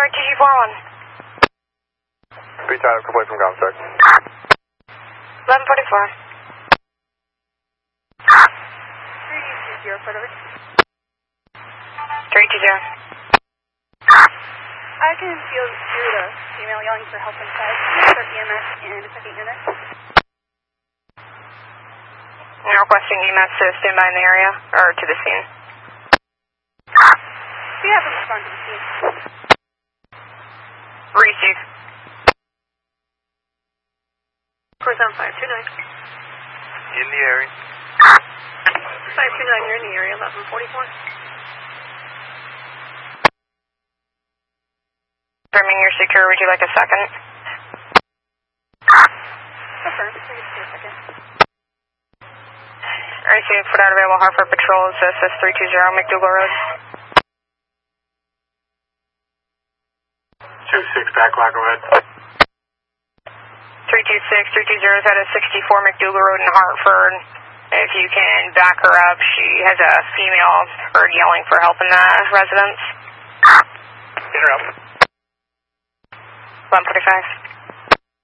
TG41. Reach out, complete from Comstock. 1144. 320 for the 320. I can feel the female yelling for help inside. Start EMS in a second unit. You're requesting EMS to stand by in the area, or to the scene? We have them respond to the scene. Receive. Course on 529. In the area. 529, you're in the area, 1144. Confirming you're secure, would you like a second? Confirm, please do a second. Receive, put out available Hartford Patrol, SS320 McDougal Road. 2-6, back clock, go ahead. 326, 320 is at a 64 McDougal Road in Hartford. If you can back her up, she has a female heard yelling for help in the residence. Interrupt. 1145.